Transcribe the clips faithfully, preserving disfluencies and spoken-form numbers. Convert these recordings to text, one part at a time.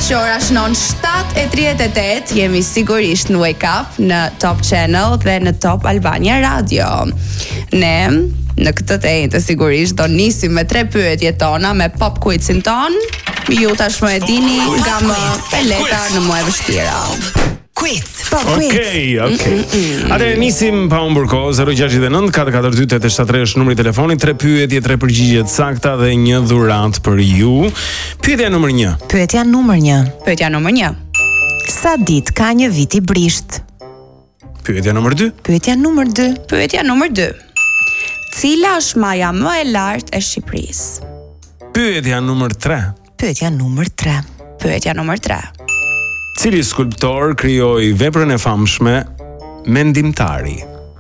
që ora shënon shtatë e tridhjet e tetë, jemi sigurisht në Wake Up, në Top Channel dhe në Top Albania Radio. Ne, në këtë të enjtë sigurisht, do nisim me tre pyetjet tona me pop quizin ton. Ju tashmë e dini nga më e lehta në më e vështira. Quiz. Okej, okej. Atë nisim pa humbur kohë. zero gjasht nëntë katër katër dy tetë shtat tre është numri i telefonit. Tre pyetje, tre përgjigje të sakta dhe një dhuratë për ju. Pyetja numër një. Pyetja numër një. Pyetja numër një. Sa ditë ka një vit i brisht? Pyetja numër dy. Pyetja numër dy. Pyetja numër dy. Cila është maja më e lartë e Shqipërisë? Pyetja numër tre. Pyetja numër tre. Pyetja numër tre. Cili skulptor krijoi veprën e famshme Mendimtari?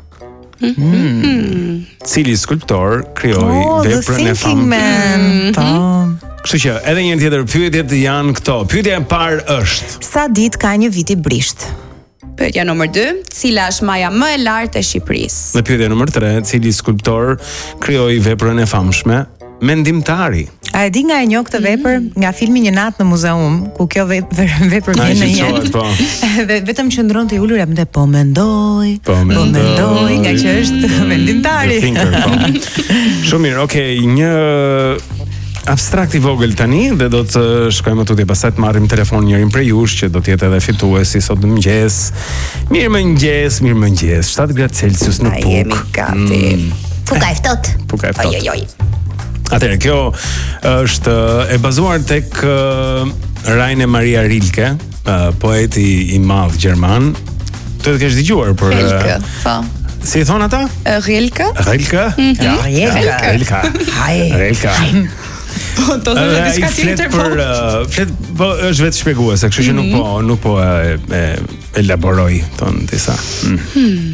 Mm. Cili skulptor krijoi Oh, the veprën e thinking man. famshme? Po. Kështu që edhe një tjetër pyetjet janë këto. Pyetja e parë është: Sa ditë ka një vit i brisht? Pyetja numër dy. Cila është maja më e lartë e Shqipërisë? Në pyetja numër tre, cili skulptor krijoi veprën e famshme Mendimtari? A e di nga e njoh këtë vepër nga filmi Një natë në muzeum, ku kjo vepër vepër vjen në jetë. Po. Dhe vetëm qëndronte i ulur jam dhe po mendoj, Po mendoj, mendoj nga që është mendimtari. Thinker, po. Shumë mirë, okay, një abstrakt i vogël tani dhe do të shkojmë tutje pastaj të marrim telefon njërin prej jush që do të jetë edhe fituesi sot në mëngjes. Mirëmëngjes, mirëmëngjes. shtatë gradë Celsius në Puk. Ai jemi gati. Puka e ftohtë. Puka e ftohtë. Oj oj oj. Atëherë, kjo është e bazuar tek uh, Rainer Maria Rilke, uh, poeti i madh gjerman. Të e kesh dëgjuar për Rilke, po. Si i thon ata? Rilke? Rilke? Ja, Rilke. Rilke. Haj. Rilke. Po do të thotë diçka tjetër po. Për uh, flet, po është vetë shpjeguese, kështu që nuk po nuk po e, e elaboroj ton disa. Mm. Hmm.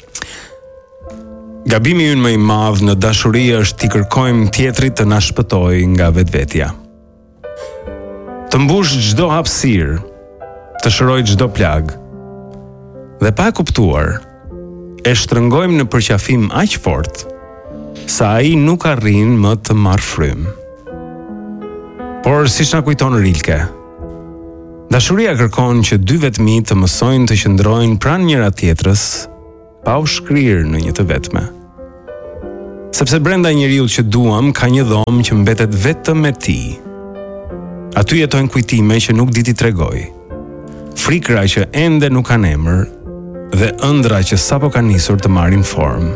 Gabimi ynë më i madh në dashuri është t'i kërkojmë tjetrit të na shpëtojë nga vetvetja. Të mbush çdo hapësirë, të shëroj çdo plag. Dhe pa e kuptuar, e shtrëngojmë në përqafim aq fort sa ai nuk arrin më të marrë frymë. Por siç na kujton Rilke, dashuria kërkon që dy vetmi të mësojnë të qëndrojnë pranë njëra tjetrës, pa u shkrirë në një të vetme. Sepse brenda njeriut që duam ka një dhomë që mbetet vetëm me ti. Aty jetojnë kujtime që nuk di t'i tregoj, frikra që ende nuk kanë emër dhe ëndra që sapo kanë nisur të marrin formë.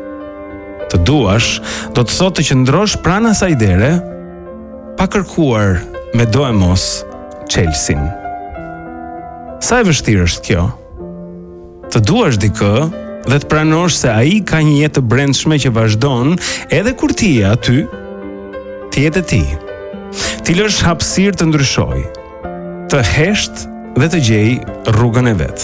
Të duash do të thotë të qëndrosh pranë asaj dere, pa kërkuar me do e mos çelsin. Sa e vështirë është kjo? Të duash dikë dhe të pranosh se ai ka një jetë të brendshme që vazhdon edhe kur ti je aty, ti jetë ti. Ti lësh hapësirë të ndryshoj, të hesht dhe të gjej rrugën e vet.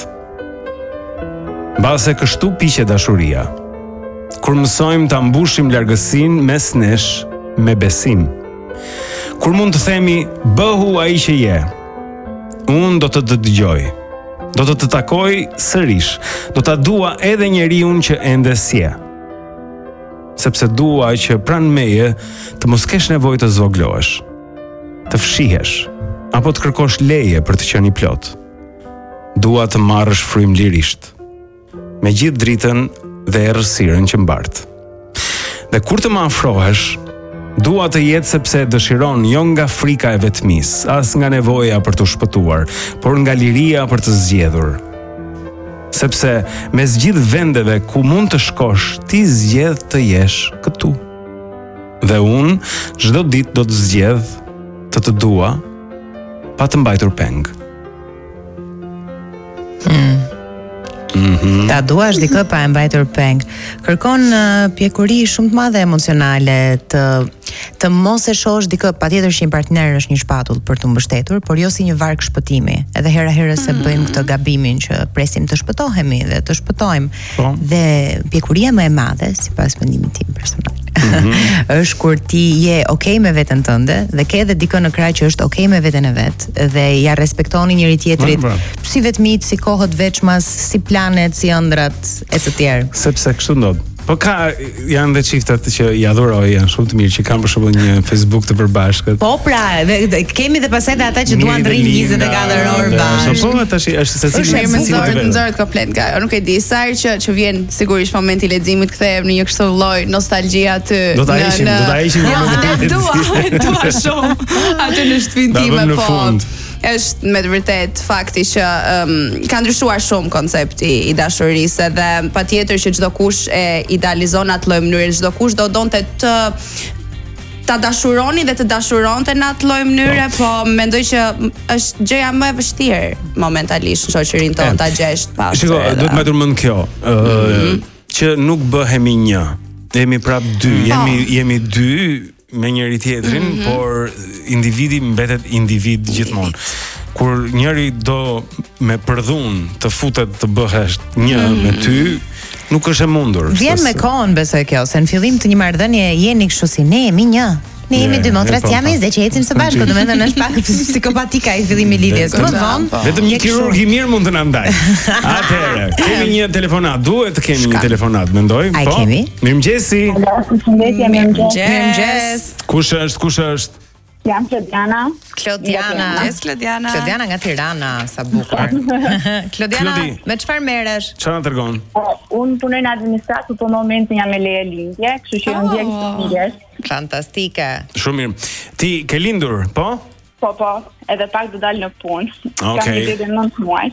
Mbase kështu piqet dashuria. Kur mësojmë ta mbushim largësinë mes nesh me besim. Kur mund të themi bëhu ai që je. Unë do të të dëgjoj. Do të të takoj sërish. Do ta dua edhe njeriun që ende sje. Sepse dua që pranë meje të mos kesh nevojë të zvoglohesh, të fshihesh, apo të kërkosh leje për të qenë i plot. Dua të marrësh frymë lirisht, me gjithë dritën dhe errësirën që mbart. Dhe kur të më afrohesh, dua të jetë sepse dëshiron jo nga frika e vetmis, as nga nevoja për të shpëtuar, por nga liria për të zgjedhur. Sepse mes gjithë vendeve ku mund të shkosh, ti zgjedh të jesh këtu. Dhe unë çdo ditë do të zgjedh të të dua pa të mbajtur peng. Hmm. Mm-hmm. Ta duash dikë pa e mbajtur peng. Kërkon uh, pjekuri shumë të madhe emocionale, të të mos e shohësh dikë, patjetër që një partner është një shpatull për të mbështetur, por jo si një varg shpëtimi. Edhe hera herë se bëjmë këtë gabimin që presim të shpëtohemi dhe të shpëtojmë. Po. Dhe pjekuria më e madhe, sipas mendimit tim personal, mm-hmm. është kur ti je okay me veten tënde dhe ke edhe dikë në krah që është okay me veten e vet dhe ja respektoni njëri tjetrit, mm, si vetmit, si kohët veçmas, si planet, si ëndrat e të tjerë. Sepse kështu ndodh. Po ka janë dhe çiftet që i adhuroj, janë shumë të mirë që kanë për shembull një Facebook të përbashkët. Po pra, dhe, dhe, kemi dhe pastaj dhe ata që duan të rrinë njëzet e katër orë bashkë. Po tash është secili me zorët, nxorët komplet nga. Unë nuk e di sa herë që që vjen sigurisht momenti i leximit, kthehem në një kështu lloj nostalgjia aty. Do ta heqim, do ta heqim momentin. Dua, dua shumë aty në shtëpinë time po. Është me të vërtet fakti që um, ka ndryshuar shumë koncepti i dashurisë dhe patjetër që çdo kush e idealizon atë lloj mënyre, çdo kush do donte të ta dashuroni dhe të dashuronte në atë lloj mënyre, po mendoj që është gjëja më e vështirë momentalisht në shoqërinë tonë ta gjesh pas. Shiko, duhet më tërmend kjo, ë mm-hmm. që nuk bëhemi një. Jemi prap dy, jemi oh. jemi dy me njëri tjetrin, mm-hmm. por individi mbetet individ gjithmonë. Kur njëri do me përdhun të futet të bëhesh një mm-hmm. me ty, nuk është e mundur. Vjen me kohën besoj kjo, se në fillim të një marrëdhënie jeni kështu si ne jemi një. Ne jemi dy motra, jam zë që ecim së bashku, domethënë është pak psikopatika i fillimi i lidhjes. Më vonë, vetëm një kirurg i mirë mund të na ndaj. Atëherë, kemi një telefonat, duhet të kemi një telefonat, mendoj, po. Mirëmëngjesi. Përshëndetje, mirëmëngjes. Kush është? Kush është? Jam Klodiana. Klodiana, yes Klodiana. Klodiana nga Tirana, sa bukur. Klodiana, me çfarë merresh? Çfarë na tregon? Unë punoj në administratë, po momentin jam me leje lindje, kështu që unë ndjek të mirës. Fantastike. Shumë mirë. Ti ke lindur, po? Po, po, edhe pak do dal në punë. Okej. Kam një ditë nëntë muaj.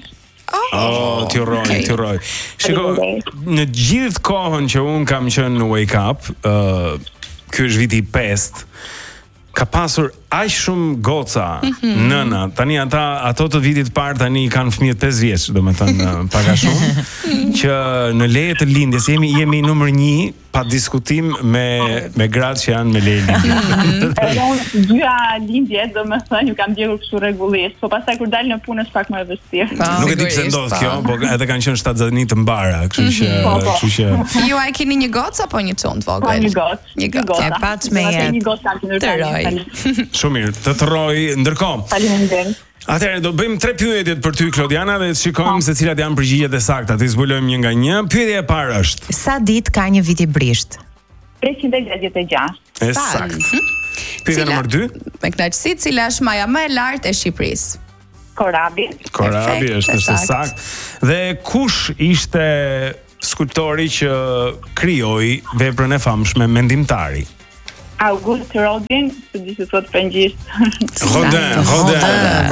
Oh, ti uroj, ti uroj. Shiko, në gjithë kohën që unë kam qenë në Wake Up, uh, ky është viti pestë, ka pasur aq shumë goca, mm-hmm. nëna, tani ata ato të vitit parë tani kanë fëmijë pesë vjeç, domethënë pak a shumë, që në leje të lindjes jemi jemi numër një pa diskutim me me gratë që janë me leje lindje. Edhe unë dyja lindje, domethënë ju kam ndjekur kështu rregullisht, po pastaj kur dal në punë është pak më e vështirë. Nuk e di pse ndodh kjo, po edhe kanë qenë shtatzani të mbara, kështu që, kështu që. Ju ai keni një gocë apo një çont vogël? Një gocë. Një gocë. E patshme jetë. Një gocë kanë të ndërtuar. Shumë mirë, të të roj, ndërkohë. Faleminderit. Atëherë do bëjmë tre pyetje për ty Klodiana dhe shikojmë se cilat janë përgjigjet e sakta. Ti zbulojmë një nga një. Pyetja e parë është: sa ditë ka një vit i brisht? treqind e gjashtëdhjetë e gjashtë. Është saktë. Pyetja nr. dy. Me kënaqësi, cila është maja më e lartë e Shqipërisë? Korabi. Korabi është është saktë. Dhe kush ishte skulptori që krijoi veprën e famshme Mendimtari? August Rodin, se di se thot frëngjisht. Rodin, Rodin,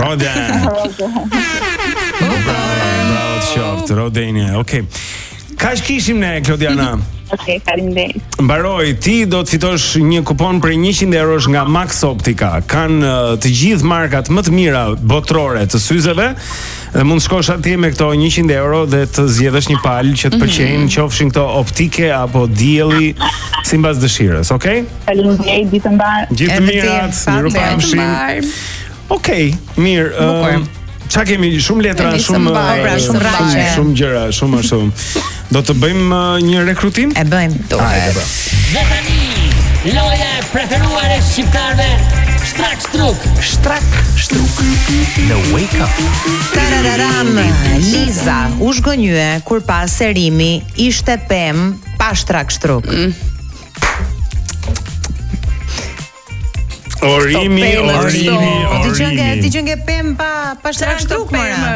Rodin. Bravo të qoftë, Rodin. Okej. Kaç kishim ne, Klodiana? Okej, faleminderit. Mbaroj, ti do të fitosh një kupon për njëqind eurosh nga Max Optica. Kan uh, të gjithë markat më të mira botërore të syzeve dhe mund të shkosh atje me këto njëqind euro dhe të zgjedhësh një palë që të pëlqejnë, mm-hmm. qofshin këto optike apo dielli sipas dëshirës, okay? Faleminderit, ditë mbar. Gjithë të mirat, mirupafshim. Okej, mirë. Uh, Qa kemi shumë letra, shumë shumë shumë gjëra, shumë shumë. Do të bëjmë uh, një rekrutim? E bëjmë. Hajde, bëjmë. Dhe tani, loja e preferuar e shqiptarëve, Shtrak Shtruk. Shtrak Shtruk në Wake Up. Tarararam, Liza u zhgënjye kur pa serimi ishte pem pa Shtrak Shtruk. Mm. Orimi, orimi, orimi. Ti që nge pem pa pa Shtrak Shtruk mëra.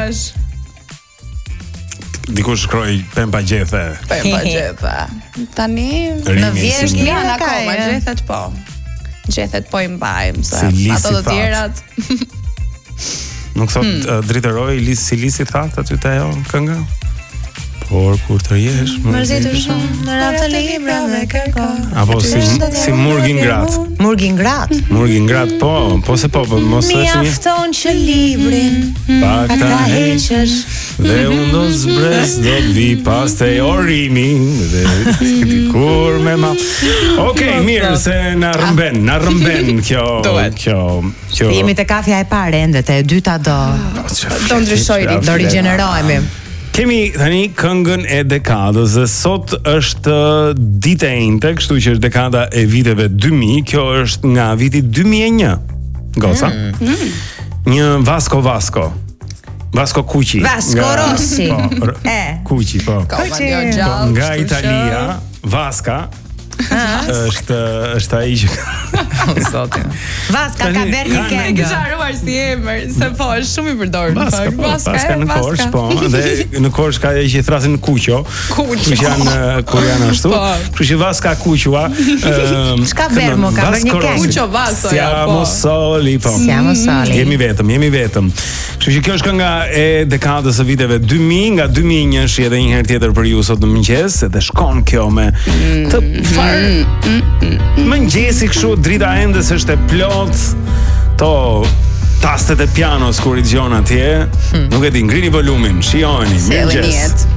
Dikush shkroi pem pa gjethe. Pem pa gjethe. Tani në vjesht mirë akoma gjethet po. Gjethet po i mbajmë sa ato të tjerat. Nuk thot hmm. uh, driteroj lis si lisi that aty te ajo kënga. Por kur të rjesh mërzitur shumë në radhë të libra dhe kërkon. Apo si si murgin grat. Murgin grat. Murgin grat po, po se po, po mos është një. Mjafton që librin pak ta heqësh dhe unë do zbres do të vi pas te orimi dhe kur me ma. Okej, mirë se na rrëmben, na rrëmben kjo kjo kjo. Jemi te kafja e parë ende, te e dyta do do ndryshojmë, do rigjenerohemi. Kemi tani këngën e dekadës dhe sot është ditë e njëjtë, kështu që është dekada e viteve dy mijë, kjo është nga viti dy mijë e një. Goca. Mm. Një Vasco Vasco. Vasco Cucci. Vasco Rossi. Po, e. Cucci, po. Kucci. Nga Italia, Vaska është është ai që Zoti. Vaska ka bërë një E këngë. kisha harruar si emër, se po është shumë i përdorur. Vaska, po, Vaska në Korçë, po, dhe në Korçë ka ai që i thrasin në Kuqo. Kuqo. Që janë kur janë ashtu. Po. Kështu që Vaska Kuqua. Çka bërë mo, ka bërë një këngë. Kuqo Vaso, ja, Siamo po. soli, po. Siamo soli. Jemi vetëm, jemi vetëm. Kështu që kjo është kënga e dekadës së viteve dy mijë, nga dy mijë e një është edhe një herë tjetër për ju sot në mëngjes, edhe shkon kjo me të far mëngjesi kështu, drita endes është e plot, to tastet e pianos kur i dëgjon atje, nuk e di, ngrini volumin, shijoni, Sjellni mëngjes. jetë.